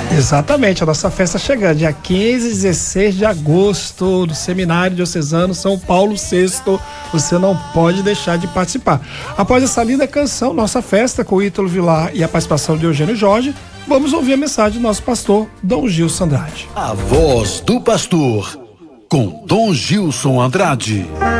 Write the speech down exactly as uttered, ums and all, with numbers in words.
Exatamente, a nossa festa chegando, dia quinze e dezesseis de agosto, do Seminário Diocesano São Paulo sexto. Você não pode deixar de participar. Após essa linda canção, nossa festa com o Ítalo Vilar e a participação de Eugênio Jorge, vamos ouvir a mensagem do nosso pastor, Dom Gilson Andrade. A voz do pastor, com Dom Gilson Andrade.